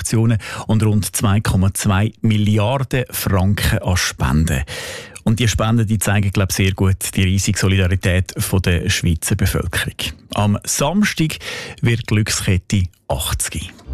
Aktionen und rund 2,2 Milliarden Franken an Spenden. Und die Spenden die zeigen, glaube ich, sehr gut die riesige Solidarität der Schweizer Bevölkerung. Am Samstag wird die Glückskette 80.